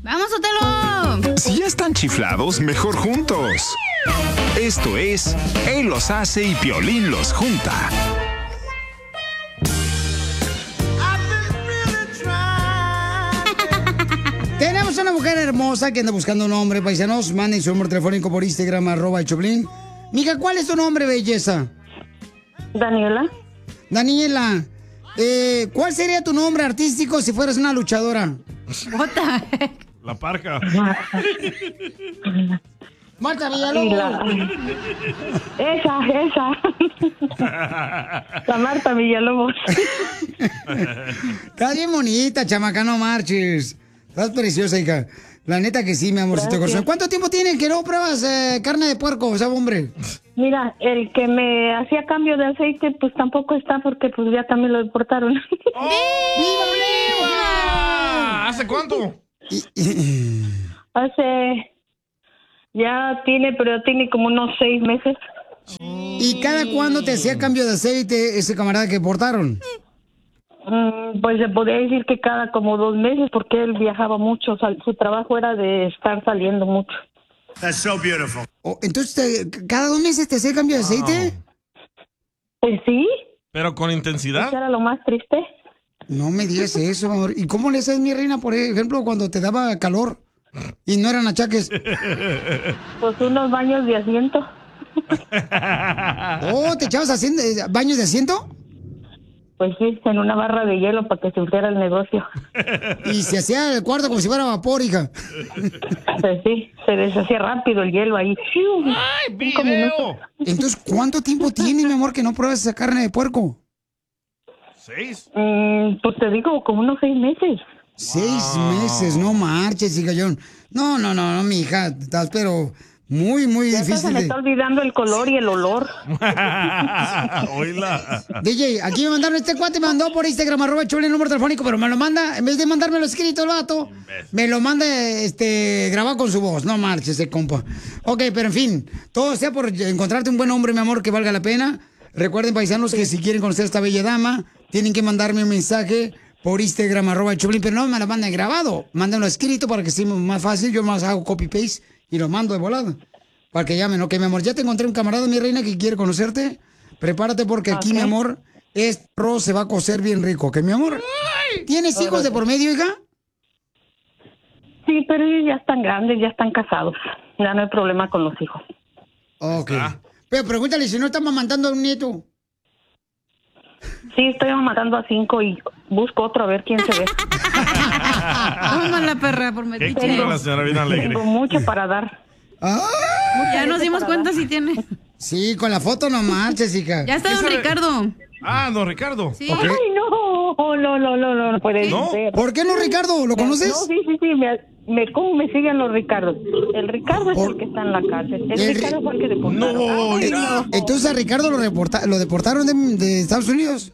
¡Vamos, Sotelo! Si ya están chiflados, mejor juntos. Esto es Él los hace y Piolín los junta. Tenemos una mujer hermosa que anda buscando un hombre, paisanos. Manden su número telefónico por Instagram, @Choplin. Mija, ¿cuál es tu nombre, belleza? Daniela. Daniela, ¿cuál sería tu nombre artístico si fueras una luchadora? What the heck? La Parca. Marta Villalobos. Esa. La Marta Villalobos. Estás bien bonita, chamaca, no marches. Estás preciosa, hija. La neta que sí, mi amorcito corazón. ¿Cuánto tiempo tiene que no pruebas carne de puerco, o sea, hombre? Mira, el que me hacía cambio de aceite, pues tampoco está porque pues ya también lo deportaron. ¡Viva! ¿Hace cuánto? Pero tiene como unos 6 meses. ¿Y cada cuándo te hacía cambio de aceite ese camarada que deportaron? Pues se podría decir que cada como 2 meses, porque él viajaba mucho, o sea, su trabajo era de estar saliendo mucho. That's so beautiful. Entonces, ¿cada 2 meses te hacía cambio de aceite? Pues sí. ¿Pero con intensidad? Eso era lo más triste. No me digas eso, amor. ¿Y cómo le haces, mi reina, por ejemplo, cuando te daba calor y no eran achaques? Pues unos baños de asiento. Oh, ¿te echabas baños de asiento? Pues sí, en una barra de hielo para que se enfriara el negocio. Y se hacía el cuarto como si fuera vapor, hija. Pues sí, se deshacía rápido el hielo ahí. ¡Ay, video! Entonces, ¿cuánto tiempo tiene, mi amor, que no pruebas esa carne de puerco? 6. Pues te digo, como unos 6 meses. 6 meses, no marches, hija. No, mi hija, estás pero muy, muy Ya difícil. se me está olvidando el color y el olor. Oíla. DJ, aquí me mandaron este cuate, me mandó por Instagram, @Choplin, el número telefónico, pero me lo manda, en vez de mandármelo escrito el vato, me lo manda grabado con su voz. No marches ese compa. Ok, pero en fin, todo sea por encontrarte un buen hombre, mi amor, que valga la pena. Recuerden, paisanos, que si quieren conocer a esta bella dama, tienen que mandarme un mensaje por Instagram, @Choplin, pero no me lo manden grabado, mándenlo escrito para que sea más fácil. Yo más hago copy-paste y lo mando de volada. Para que llamen, ok, mi amor. Ya te encontré un camarada, mi reina, que quiere conocerte. Prepárate porque aquí, mi amor, arroz se va a cocer bien rico, ¿ok, mi amor? ¿Tienes hijos de por medio, hija? Sí, pero ellos ya están grandes, ya están casados. Ya no hay problema con los hijos. Ok. Pero pregúntale si no está mamantando a un nieto. Sí, estoy matando a 5 y busco otro a ver quién se ve. Toma la perra por Qué metiche. cool, la señora bien alegre. Tengo mucho para dar. Ya nos dimos cuenta si tiene. Sí, con la foto no marches, hija. Ya está don Ricardo. Ah, don Ricardo. Sí. Ok. Ay, no puede ¿No? ser. ¿Por qué no, Ricardo? ¿Lo conoces? No, sí, ¿cómo me siguen los Ricardos? El Ricardo es el que está en la cárcel. El Ricardo fue el que deportaron. No, Ay, no. Entonces a Ricardo lo deportaron de Estados Unidos.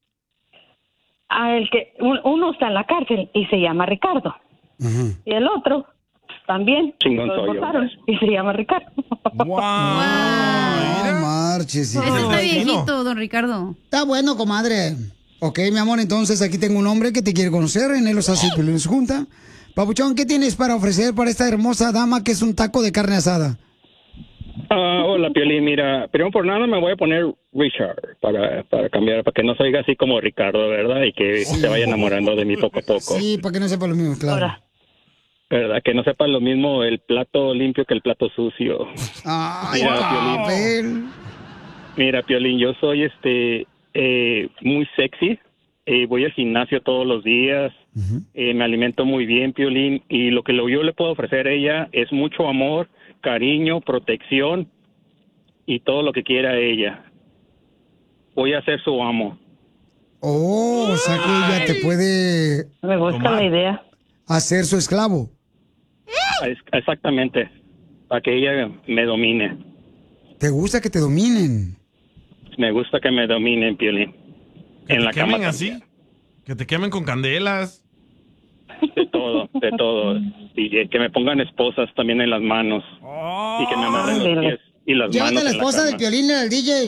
Uno está en la cárcel y se llama Ricardo. Y el otro también lo deportaron y se llama Ricardo. Wow. No marches, hija. Ese está viejito, don Ricardo. Está bueno, comadre. Ok, mi amor, entonces aquí tengo un hombre que te quiere conocer. En él los hace y junta. Papuchón, ¿qué tienes para ofrecer para esta hermosa dama que es un taco de carne asada? Hola, Piolín. Mira, primero por nada me voy a poner Richard para cambiar, para que no se oiga así como Ricardo, ¿verdad? Y que se vaya enamorando de mí poco a poco. Sí, para que no sepa lo mismo, claro. Ahora. ¿Verdad? Que no sepa lo mismo el plato limpio que el plato sucio. Ay, Mira, papel. Mira, Piolín, yo soy muy sexy. Voy al gimnasio todos los días. Me alimento muy bien, Piolín. Y lo que yo le puedo ofrecer a ella es mucho amor, cariño, protección y todo lo que quiera ella. Voy a ser su amo. Oh, o sea que ella te puede... Me gusta la idea. Hacer su esclavo. Exactamente. Para que ella me domine. ¿Te gusta que te dominen? Me gusta que me dominen, Piolín. ¿Que En te la cama quemen así? ¿Que te quemen con candelas? de todo. DJ. Que me pongan esposas también en las manos. Y que me amarren los pies y las Llévate manos a la en esposa de cama. Piolín al DJ.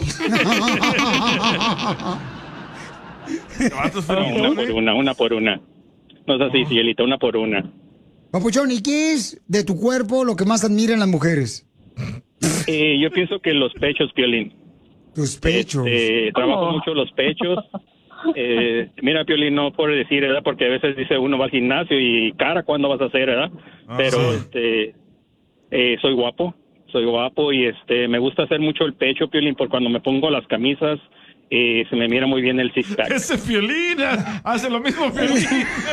Una por una. No es así, Cielita, una por una. Papuchón, ¿y qué es de tu cuerpo lo que más admiran las mujeres? Yo pienso que los pechos, Piolín. Tus pechos. Trabajo mucho los pechos. Mira, Piolín, no puedo decir, ¿verdad? Porque a veces dice uno va al gimnasio y cara, ¿cuándo vas a hacer, verdad? Pero soy guapo y me gusta hacer mucho el pecho, Piolín, porque cuando me pongo las camisas se me mira muy bien el six-pack. Ese Piolín hace lo mismo, Piolín.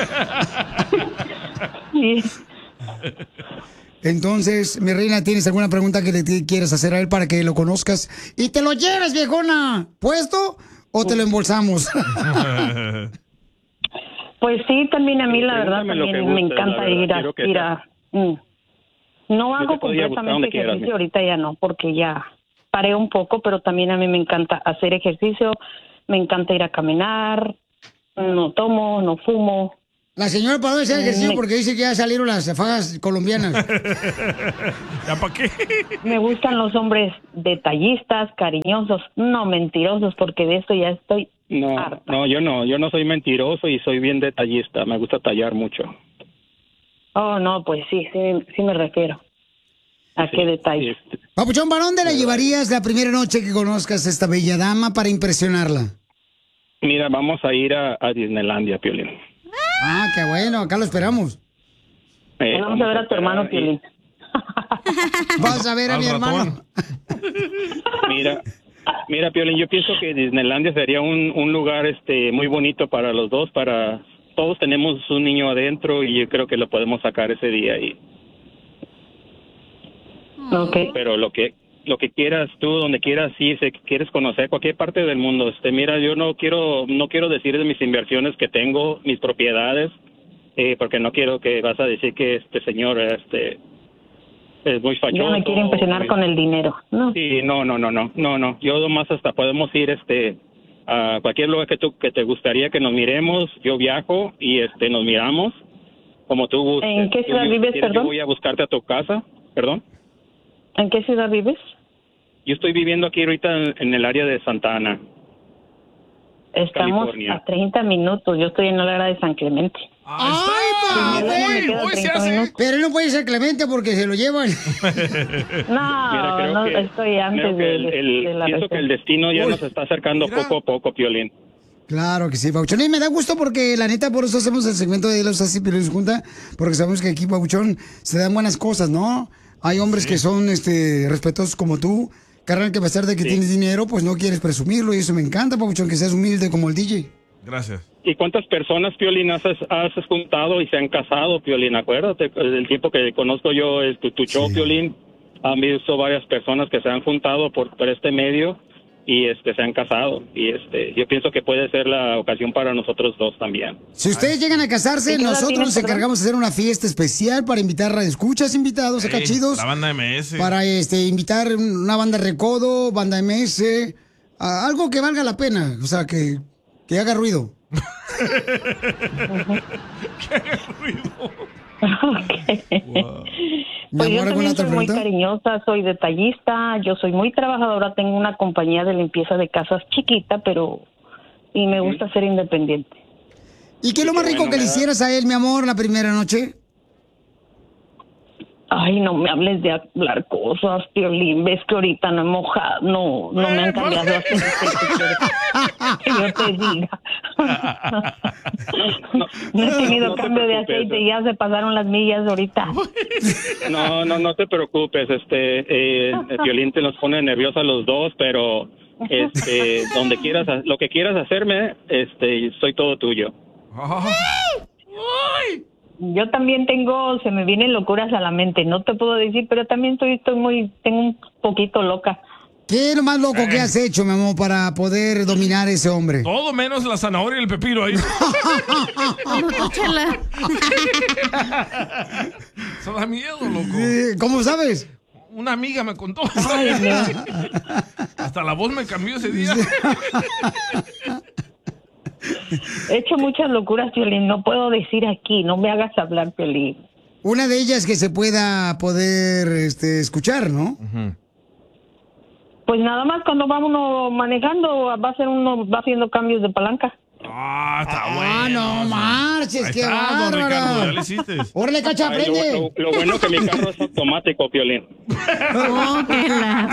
Entonces, mi reina, ¿tienes alguna pregunta que le quieras hacer a él para que lo conozcas? Y te lo lleves, viejona, ¿puesto o te lo embolsamos? Pues sí, también a mí la verdad también me encanta ir a no hago completamente ejercicio, ahorita ya no, porque ya paré un poco, pero también a mí me encanta hacer ejercicio, me encanta ir a caminar, no tomo, no fumo. La señora paró de hacer ejercicio porque dice que ya salieron las fajas colombianas. ¿Ya para qué? Me gustan los hombres detallistas, cariñosos, no mentirosos, porque de esto ya estoy harta. No, yo no soy mentiroso y soy bien detallista, me gusta tallar mucho. Oh, no, pues sí me refiero. ¿A qué detalle? Papuchón, ¿para dónde la llevarías la primera noche que conozcas a esta bella dama para impresionarla? Mira, vamos a ir a Disneylandia, Piolín. Ah, qué bueno, acá lo esperamos. Vamos a ver a tu hermano, Piolín. Vas a ver a mi hermano. Mira, Piolín, yo pienso que Disneylandia sería un lugar muy bonito para los dos, todos tenemos un niño adentro y yo creo que lo podemos sacar ese día ahí. Okay. Pero lo que quieras tú, donde quieras, si quieres conocer cualquier parte del mundo, mira, yo no quiero decir de mis inversiones que tengo, mis propiedades, porque no quiero que vas a decir que este señor es muy fachoso. Yo me quiero impresionar con el dinero, ¿no? Sí, no. Yo nomás hasta podemos ir a cualquier lugar que te gustaría que nos miremos. Yo viajo y nos miramos como tú gustes. ¿En qué ciudad vives, perdón? Yo voy a buscarte a tu casa, perdón. ¿En qué ciudad vives? Yo estoy viviendo aquí ahorita en el área de Santa Ana. Estamos California. a 30 minutos. Yo estoy en el área de San Clemente. ¡Ay, hoy se hace! Pero él no puede ser Clemente porque se lo llevan. No, estoy antes de la pienso que el destino ya nos está acercando poco a poco, Piolín. Claro que sí, Pabuchón. Y me da gusto porque, la neta, por eso hacemos el segmento de los así, pero junta, porque sabemos que aquí, Pabuchón, se dan buenas cosas, ¿no? Hay hombres que son respetuosos como tú, carnal, que a pesar de que tienes dinero, pues no quieres presumirlo, y eso me encanta, Pabuchón, que seas humilde como el DJ. Gracias. ¿Y cuántas personas, Piolín, has juntado y se han casado, Piolín? Acuérdate, del tiempo que conozco yo tu show, Piolín, han visto varias personas que se han juntado por este medio y se han casado. Y yo pienso que puede ser la ocasión para nosotros dos también. Si ustedes llegan a casarse, nosotros nos encargamos de hacer una fiesta especial para invitar a escuchas invitados acá chidos. La banda MS. Para invitar una banda Recodo, banda MS, algo que valga la pena, o sea, que haga ruido. Que haga ruido. Okay. Wow. Pues yo también soy muy cariñosa, soy detallista, yo soy muy trabajadora, tengo una compañía de limpieza de casas chiquita, y me gusta ser independiente. ¿Y qué es lo más rico que le hicieras a él, mi amor, la primera noche? Ay, no me hables de hablar cosas, Piolín. Ves que ahorita no he mojado, no me han cambiado aceite. Que yo te diga. No he tenido cambio de aceite y ya se pasaron las millas ahorita. No te preocupes. Piolín te nos pone nerviosos a los dos, pero donde quieras, lo que quieras hacerme, soy todo tuyo. Yo también se me vienen locuras a la mente, no te puedo decir, pero también tengo un poquito loca. ¿Qué es lo más loco que has hecho, mi amor, para poder dominar a ese hombre? Todo menos la zanahoria y el pepino ahí. Eso da miedo, loco. ¿Cómo sabes? Una amiga me contó. Ay, no. Hasta la voz me cambió ese día. He hecho muchas locuras, Piolín, no puedo decir aquí, no me hagas hablar, Piolín. Una de ellas que se pueda poder escuchar, ¿no? Uh-huh. Pues nada más cuando va uno manejando, va haciendo cambios de palanca. Está bueno. No marches, Ahí qué está, don Ricardo, ya bárbaro. le hiciste. Órale, Cacha, aprende. Lo bueno que mi carro es automático, Piolín. Oh, qué la...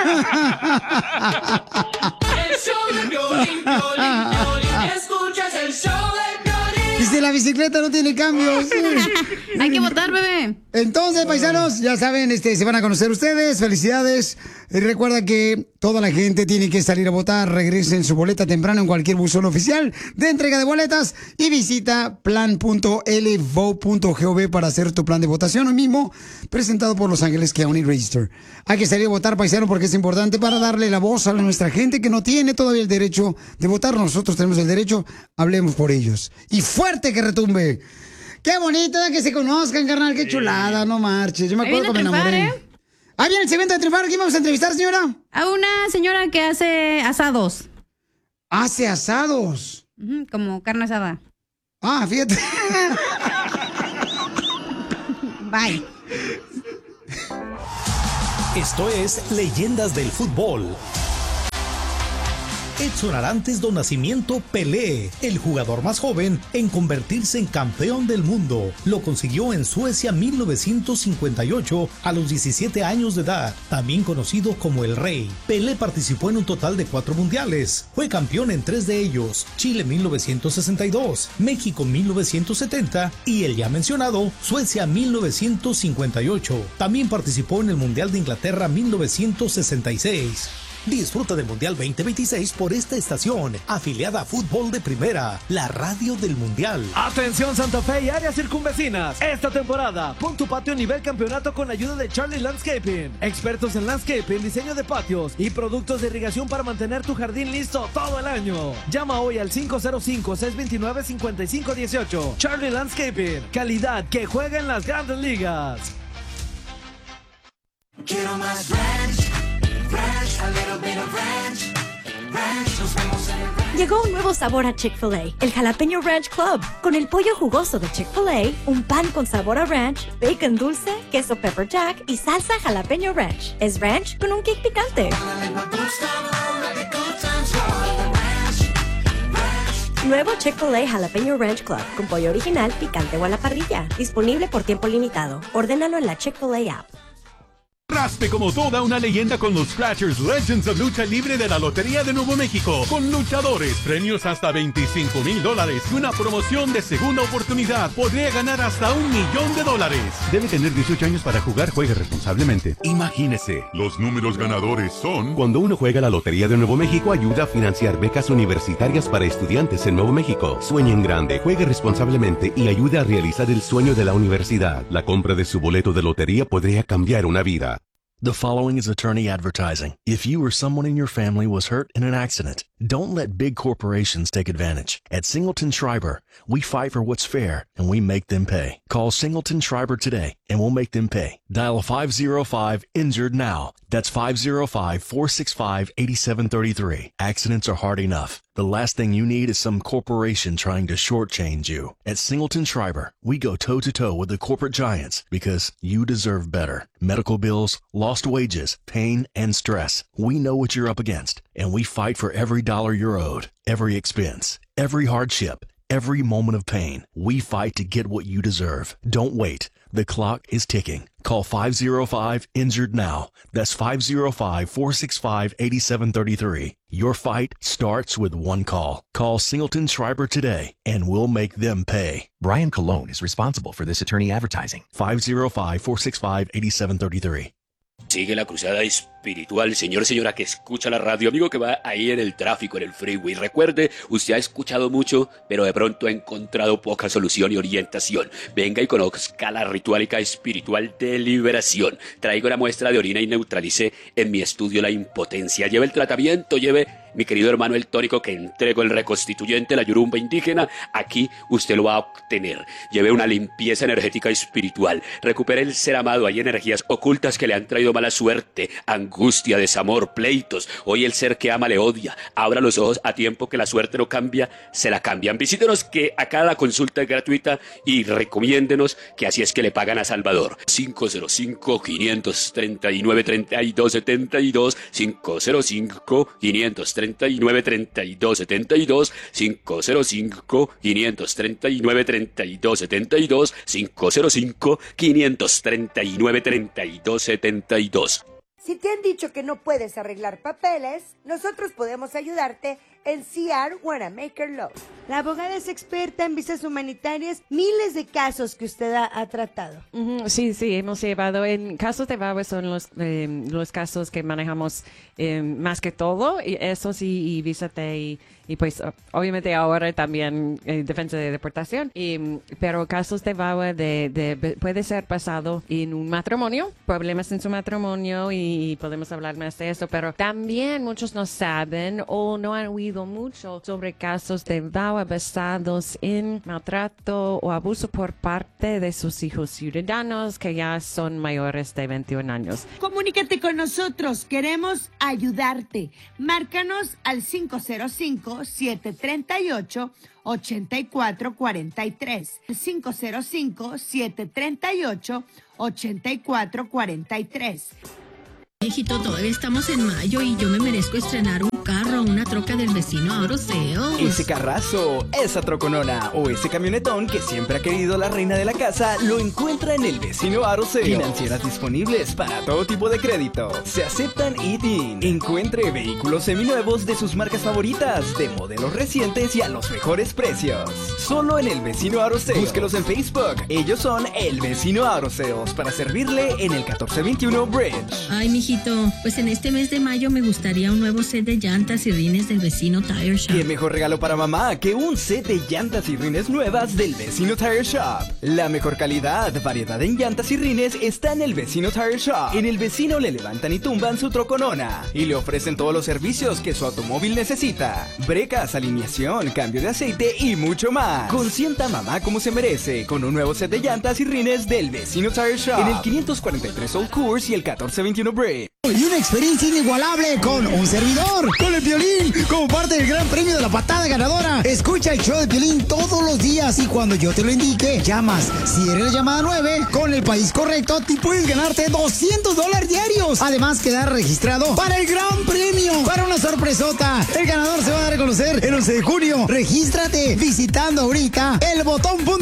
El show de Piolín, escuchas el show de Piolín. Y si la bicicleta no tiene cambios. Hay que votar, bebé. Entonces, paisanos, ya saben, se van a conocer ustedes. Felicidades. Y recuerda que toda la gente tiene que salir a votar. Regresen su boleta temprano en cualquier buzón oficial de entrega de boletas y visita plan.lvote.gov para hacer tu plan de votación hoy mismo, presentado por Los Ángeles County Register. Hay que salir a votar, paisano, porque es importante para darle la voz a nuestra gente que no tiene todavía el derecho de votar. Nosotros tenemos el derecho, hablemos por ellos. Y fuerte que retumbe. Qué bonito que se conozcan, carnal, qué chulada, no marches. Yo me acuerdo cuando me enamoré. Ahí viene el segmento de triunfar. ¿Quién vamos a entrevistar, señora? A una señora que hace asados. Hace asados. Como carne asada. Ah, fíjate. Bye. Esto es Leyendas del Fútbol. Edson Arantes do Nascimento Pelé, el jugador más joven en convertirse en campeón del mundo. Lo consiguió en Suecia 1958 a los 17 años de edad, también conocido como el Rey. Pelé participó en un total de 4 mundiales. Fue campeón en 3 de ellos: Chile 1962, México 1970 y el ya mencionado Suecia 1958. También participó en el Mundial de Inglaterra 1966. Disfruta del Mundial 2026 por esta estación, afiliada a Fútbol de Primera, la radio del Mundial. Atención Santa Fe y áreas circunvecinas. Esta temporada, pon tu patio a nivel campeonato con la ayuda de Charlie Landscaping. Expertos en landscaping, diseño de patios y productos de irrigación para mantener tu jardín listo todo el año. Llama hoy al 505-629-5518. Charlie Landscaping, calidad que juega en las grandes ligas. Quiero más ranch, ranch, a little bit of ranch, ranch, nos vemos en el ranch. Llegó un nuevo sabor a Chick-fil-A, el Jalapeño Ranch Club. Con el pollo jugoso de Chick-fil-A, un pan con sabor a ranch, bacon dulce, queso pepper jack y salsa jalapeño ranch. Es ranch con un kick picante. Nuevo Chick-fil-A Jalapeño Ranch Club, con pollo original, picante o a la parrilla. Disponible por tiempo limitado. Ordénalo en la Chick-fil-A app. Raspe como toda una leyenda con los Scratchers Legends of Lucha Libre de la Lotería de Nuevo México. Con luchadores, premios hasta $25,000 y una promoción de segunda oportunidad. Podría ganar hasta $1 millón. Debe tener 18 años para jugar. Juegue responsablemente. Imagínese, los números ganadores son... Cuando uno juega la Lotería de Nuevo México, ayuda a financiar becas universitarias para estudiantes en Nuevo México. Sueñe en grande, juegue responsablemente y ayude a realizar el sueño de la universidad. La compra de su boleto de lotería podría cambiar una vida. The following is attorney advertising. If you or someone in your family was hurt in an accident, don't let big corporations take advantage. At Singleton Schreiber, we fight for what's fair and we make them pay. Call Singleton Schreiber today and we'll make them pay. Dial 505-INJURED now. That's 505-465-8733. Accidents are hard enough. The last thing you need is some corporation trying to shortchange you. At Singleton Schreiber, we go toe-to-toe with the corporate giants because you deserve better. Medical bills, lost wages, pain, and stress. We know what you're up against, and we fight for every dollar you're owed, every expense, every hardship, every moment of pain. We fight to get what you deserve. Don't wait. The clock is ticking. Call 505-INJURED now. That's 505-465-8733. Your fight starts with one call. Call Singleton Schreiber today, and we'll make them pay. Brian Colon is responsible for this attorney advertising. 505-465-8733. Sigue la cruzada espiritual, señor, señora que escucha la radio, amigo que va ahí en el tráfico, en el freeway. Recuerde, usted ha escuchado mucho, pero de pronto ha encontrado poca solución y orientación. Venga y conozca la ritualica espiritual de liberación. Traigo una muestra de orina y neutralice en mi estudio la impotencia. Lleve el tratamiento, lleve mi querido hermano el tónico que entrego, el reconstituyente, la yurumba indígena. Aquí usted lo va a obtener. Lleve una limpieza energética espiritual. Recupere el ser amado. Hay energías ocultas que le han traído mala suerte, angustia, desamor, pleitos. Hoy el ser que ama le odia. Abra los ojos a tiempo que la suerte no cambia, se la cambian. Visítenos que acá la consulta es gratuita y recomiéndenos que así es que le pagan a Salvador. 505-539-3272, 505-539 505-539-3272, 505-539-3272, 505-539-3272. Si te han dicho que no puedes arreglar papeles, nosotros podemos ayudarte en CR Wanamaker Law. La abogada es experta en visas humanitarias, miles de casos que usted ha tratado. Sí, hemos llevado en casos de VAWA son los casos que manejamos más que todo, y eso sí, y visa T, y pues obviamente ahora también defensa de deportación, pero casos de VAWA puede ser pasado en un matrimonio, problemas en su matrimonio, y podemos hablar más de eso, pero también muchos no saben o no han oído mucho sobre casos de VAWA basados en maltrato o abuso por parte de sus hijos ciudadanos que ya son mayores de 21 años. Comunícate con nosotros, queremos ayudarte. Márcanos al 505-738-8443. 505-738-8443. Hijito, todavía estamos en mayo y yo me merezco estrenar un carro, una troca del vecino Auto Sales. Ese carrazo, esa troconona o ese camionetón que siempre ha querido la reina de la casa lo encuentra en el vecino Auto Sales. Financieras disponibles para todo tipo de crédito. Se aceptan ITIN. Encuentre vehículos seminuevos de sus marcas favoritas, de modelos recientes y a los mejores precios. Solo en el vecino Auto Sales. Búsquelos en Facebook. Ellos son el vecino Auto Sales para servirle en el 1421 Bridge. Ay, mijito, pues en este mes de mayo me gustaría un nuevo set de llantas y rines del vecino Tire Shop. ¿Qué mejor regalo para mamá que un set de llantas y rines nuevas del vecino Tire Shop? La mejor calidad, variedad en llantas y rines está en el vecino Tire Shop. En el vecino le levantan y tumban su troconona y le ofrecen todos los servicios que su automóvil necesita: brecas, alineación, cambio de aceite y mucho más. Consienta a mamá como se merece con un nuevo set de llantas y rines del vecino Tire Shop en el 543 Old Course y el 1421 Bridge. Y una experiencia inigualable con un servidor, con el Piolín, como parte del gran premio de la patada ganadora. Escucha el show de Piolín todos los días y cuando yo te lo indique, llamas. Si eres la llamada 9, con el país correcto, te puedes ganarte $200 diarios. Además, quedar registrado para el gran premio, para una sorpresota. El ganador se va a dar a conocer el 11 de junio. Regístrate visitando ahorita el botón.